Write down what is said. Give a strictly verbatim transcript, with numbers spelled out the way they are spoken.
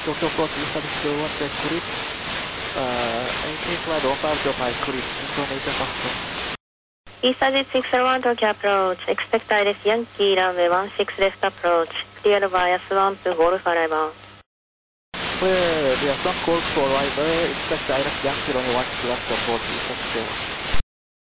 Tokyo approach, Eastern zero one check, clear. Uh, eighteen flight one five zero five, clear. Information factor. Eastern six zero one Tokyo approach, expect direct Yankee runway one six left approach, clear via Swan to Golf arrival. Clear, via Swan Golf to arrival, expect direct Yankee runway one six left approach, Eastern zero one.